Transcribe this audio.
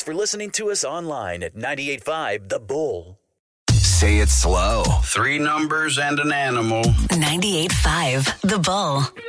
for listening to us online at 98.5 The Bull. Say it slow. 3 numbers and an animal. 98.5 The Bull.